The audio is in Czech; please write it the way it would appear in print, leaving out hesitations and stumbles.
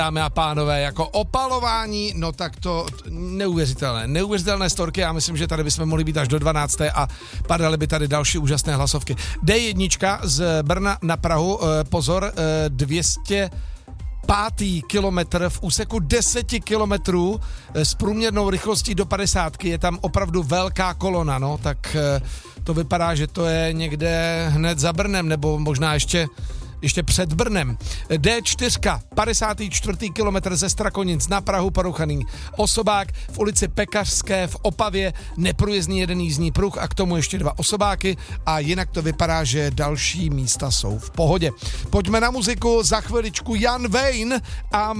Dámy a pánové, jako opalování, no tak to neuvěřitelné storky, já myslím, že tady bychom mohli být až do 12. a padaly by tady další úžasné hlasovky. D1 z Brna na Prahu, pozor, 205. kilometr v úseku 10 kilometrů s průměrnou rychlostí do 50, je tam opravdu velká kolona, no, tak to vypadá, že to je někde hned za Brnem, nebo možná ještě před Brnem. D4, 54. kilometr ze Strakonic na Prahu, porouchaný osobák, v ulici Pekařské v Opavě neprůjezdný jeden jízdní pruh a k tomu ještě 2 osobáky a jinak to vypadá, že další místa jsou v pohodě. Pojďme na muziku, za chviličku Jan Wayne a